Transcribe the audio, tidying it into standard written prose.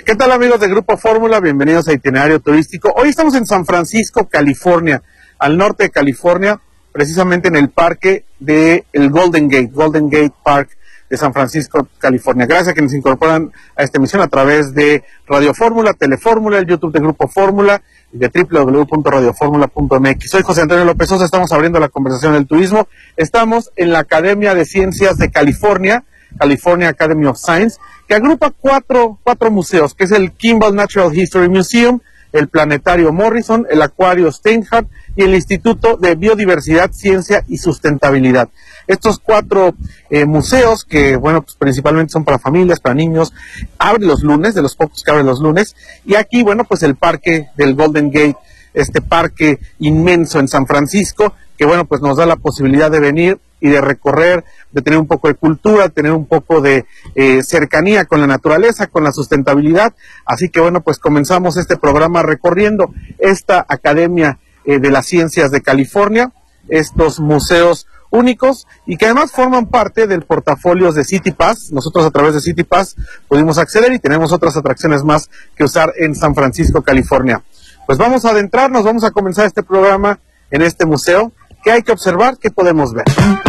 ¿Qué tal, amigos de Grupo Fórmula? Bienvenidos a Itinerario Turístico. Hoy estamos en San Francisco, California, al norte de California, precisamente en el parque del Golden Gate Park de San Francisco, California. Gracias a quienes se incorporan a esta emisión a través de Radio Fórmula, Telefórmula, el YouTube de Grupo Fórmula y de www.radioformula.mx. Soy José Antonio López Sosa, estamos abriendo la conversación del turismo. Estamos en la Academia de Ciencias de California, California Academy of Science, que agrupa cuatro museos, que es el Kimball Natural History Museum, el Planetario Morrison, el Acuario Steinhardt y el Instituto de Biodiversidad, Ciencia y Sustentabilidad. Estos cuatro museos, que bueno, pues principalmente son para familias, para niños, abren los lunes, de los pocos que abren los lunes, y aquí, bueno, pues el parque del Golden Gate, este parque inmenso en San Francisco, que bueno, pues nos da la posibilidad de venir y de recorrer, de tener un poco de cultura, tener un poco de cercanía con la naturaleza, con la sustentabilidad. Así que bueno, pues comenzamos este programa recorriendo esta Academia de las Ciencias de California, estos museos únicos y que además forman parte del portafolio de City Pass. Nosotros a través de City Pass pudimos acceder y tenemos otras atracciones más que usar en San Francisco, California. Pues vamos a adentrarnos, vamos a comenzar este programa en este museo. ¿Qué hay que observar? ¿Qué podemos ver?